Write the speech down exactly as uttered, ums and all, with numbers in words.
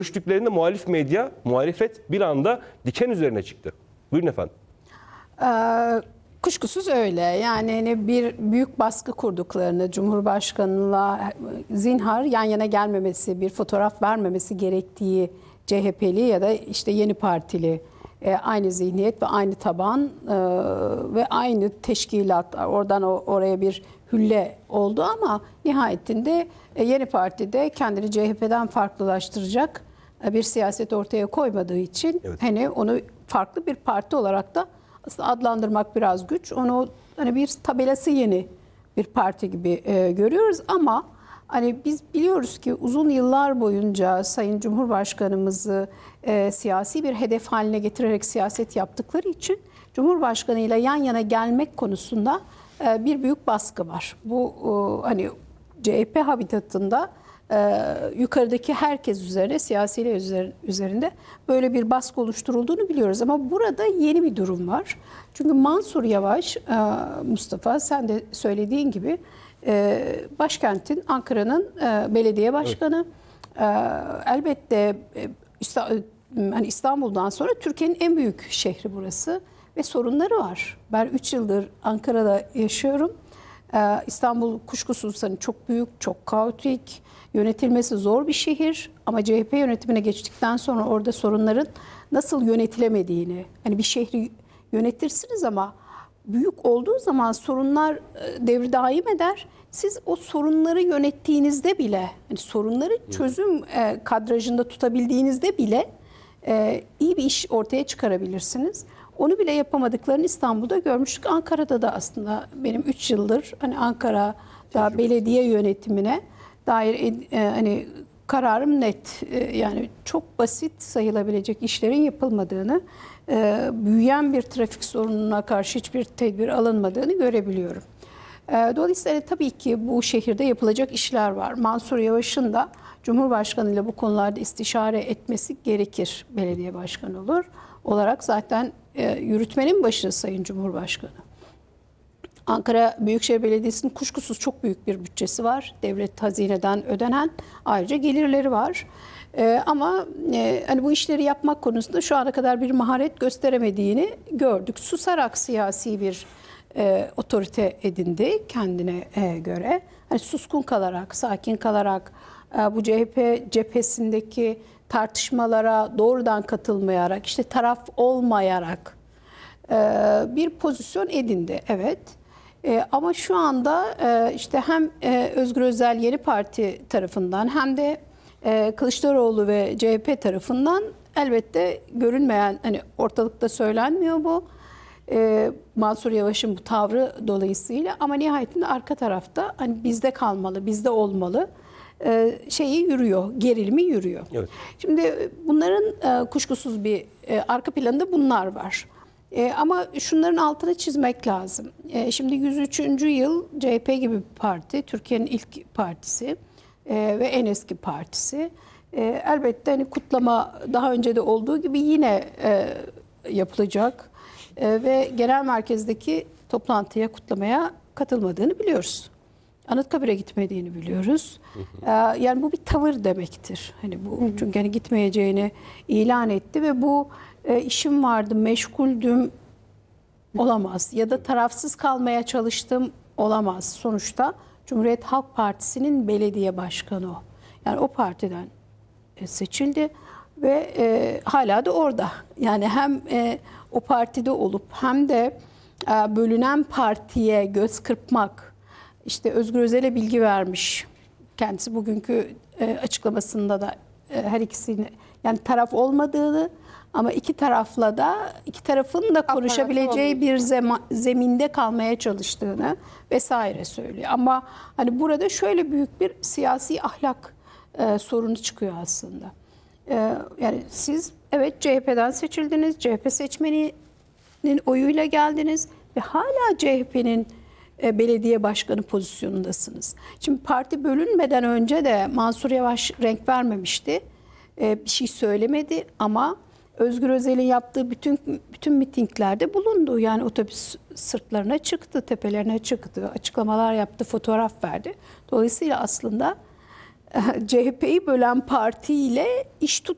görüştüklerinde muhalif medya, muhalefet bir anda diken üzerine çıktı. Buyurun efendim. Ee, kuşkusuz öyle. Yani hani bir büyük baskı kurduklarını, Cumhurbaşkanı'la zinhar yan yana gelmemesi, bir fotoğraf vermemesi gerektiği C H P'li ya da işte Yeni Partili e, aynı zihniyet ve aynı taban e, ve aynı teşkilat. Oradan o, oraya bir hülle oldu ama nihayetinde e, Yeni Parti'de kendini C H P'den farklılaştıracak e, bir siyaset ortaya koymadığı için Evet. hani onu farklı bir parti olarak da aslında adlandırmak biraz güç. Onu hani bir tabelası yeni bir parti gibi e, görüyoruz ama hani biz biliyoruz ki uzun yıllar boyunca Sayın Cumhurbaşkanımızı e, siyasi bir hedef haline getirerek siyaset yaptıkları için Cumhurbaşkanı ile yan yana gelmek konusunda e, bir büyük baskı var. Bu e, hani C H P habitatında Ee, yukarıdaki herkes üzerine, siyasiler üzerinde böyle bir baskı oluşturulduğunu biliyoruz. Ama burada yeni bir durum var. Çünkü Mansur Yavaş, e, Mustafa sen de söylediğin gibi e, başkentin, Ankara'nın e, belediye başkanı. Evet. E, elbette e, İsta- hani İstanbul'dan sonra Türkiye'nin en büyük şehri burası ve sorunları var. Ben üç yıldır Ankara'da yaşıyorum. Ee, İstanbul kuşkusuz hani çok büyük, çok kaotik, yönetilmesi zor bir şehir ama C H P yönetimine geçtikten sonra orada sorunların nasıl yönetilemediğini, hani bir şehri yönetirsiniz ama büyük olduğu zaman sorunlar e, devri daim eder. Siz o sorunları yönettiğinizde bile, hani sorunları çözüm e, kadrajında tutabildiğinizde bile e, iyi bir iş ortaya çıkarabilirsiniz. Onu bile yapamadıklarını İstanbul'da görmüştük. Ankara'da da aslında benim üç yıldır hani Ankara'da belediye yönetimine dair e, hani kararım net. E, yani çok basit sayılabilecek işlerin yapılmadığını, e, büyüyen bir trafik sorununa karşı hiçbir tedbir alınmadığını görebiliyorum. E, dolayısıyla tabii ki bu şehirde yapılacak işler var. Mansur Yavaş'ın da Cumhurbaşkanı ile bu konularda istişare etmesi gerekir. Belediye başkanı olur olarak zaten e, yürütmenin başı Sayın Cumhurbaşkanı. Ankara Büyükşehir Belediyesi'nin kuşkusuz çok büyük bir bütçesi var. Devlet hazineden ödenen ayrıca gelirleri var. E, ama e, hani bu işleri yapmak konusunda şu ana kadar bir maharet gösteremediğini gördük. Susarak siyasi bir e, otorite edindi kendine e, göre. Hani suskun kalarak, sakin kalarak e, bu C H P cephesindeki tartışmalara doğrudan katılmayarak, işte taraf olmayarak e, bir pozisyon edindi. Evet. E, ama şu anda e, işte hem e, Özgür Özel Yeni Parti tarafından hem de e, Kılıçdaroğlu ve C H P tarafından elbette görünmeyen, hani ortalıkta söylenmiyor bu. E, Mansur Yavaş'ın bu tavrı dolayısıyla ama nihayetinde arka tarafta hani bizde kalmalı, bizde olmalı şeyi yürüyor, gerilimi yürüyor. Evet. Şimdi bunların kuşkusuz bir arka planında bunlar var. Ama şunların altını çizmek lazım. Şimdi yüz üçüncü yıl C H P gibi bir parti, Türkiye'nin ilk partisi ve en eski partisi. Elbette hani kutlama daha önce de olduğu gibi yine yapılacak ve genel merkezdeki toplantıya, kutlamaya katılmadığını biliyoruz. Anıtkabir'e gitmediğini biliyoruz. Hı hı. Yani bu bir tavır demektir. Hani bu, hı hı. Çünkü hani gitmeyeceğini ilan etti ve bu e, işim vardı, meşguldüm olamaz. Ya da tarafsız kalmaya çalıştım olamaz. Sonuçta Cumhuriyet Halk Partisi'nin belediye başkanı o. Yani o partiden e, seçildi ve e, hala da orada. Yani hem e, o partide olup hem de e, bölünen partiye göz kırpmak, İşte Özgür Özel'e bilgi vermiş. Kendisi bugünkü e, açıklamasında da e, her ikisini, yani taraf olmadığını ama iki tarafla da iki tarafın da konuşabileceği bir zema, zeminde kalmaya çalıştığını vesaire söylüyor. Ama hani burada şöyle büyük bir siyasi ahlak e, sorunu çıkıyor aslında. E, yani siz evet C H P'den seçildiniz, C H P seçmeninin oyuyla geldiniz ve hala C H P'nin belediye başkanı pozisyonundasınız. Şimdi parti bölünmeden önce de Mansur Yavaş renk vermemişti. Bir şey söylemedi ama Özgür Özel'in yaptığı bütün bütün mitinglerde bulundu. Yani otobüs sırtlarına çıktı, tepelerine çıktı, açıklamalar yaptı, fotoğraf verdi. Dolayısıyla aslında C H P'yi bölen partiyle iş tut